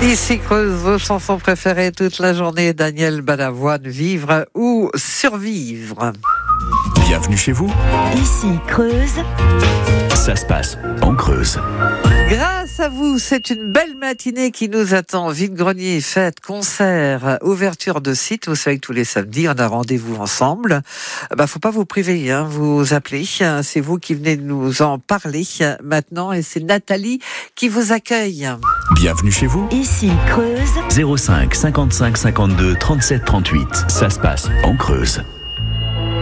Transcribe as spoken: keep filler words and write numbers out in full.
Ici Creuse, vos chansons préférées toute la journée. Daniel Balavoine, vivre ou survivre. Bienvenue chez vous. Ici Creuse. Ça se passe en Creuse. Grâce à vous, c'est une belle matinée qui nous attend. Vide-grenier, fête, concert, ouverture de site. Vous savez que tous les samedis, on a rendez-vous ensemble. Bah, faut pas vous priver, hein. Vous appelez. C'est vous qui venez nous en parler maintenant. Et c'est Nathalie qui vous accueille. Bienvenue chez vous. Ici Creuse. zéro cinq cinquante-cinq cinquante-deux trente-sept trente-huit. Ça se passe en Creuse.